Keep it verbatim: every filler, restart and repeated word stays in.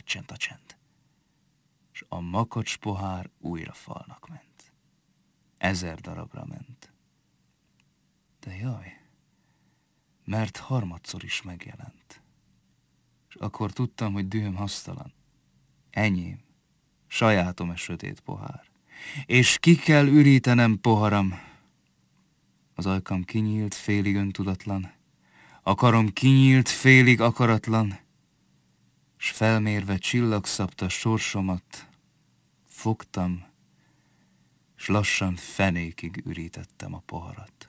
megrecsent a csend, s a makacs pohár újra falnak ment. Ezer darabra ment. De jaj, mert harmadszor is megjelent. És akkor tudtam, hogy dühöm hasztalan. Enyém, sajátom e sötét pohár. És ki kell ürítenem poharam. Az ajkam kinyílt, félig öntudatlan, a karom kinyílt, félig akaratlan, s felmérve csillagszapta sorsomat, fogtam, s lassan fenékig ürítettem a poharat.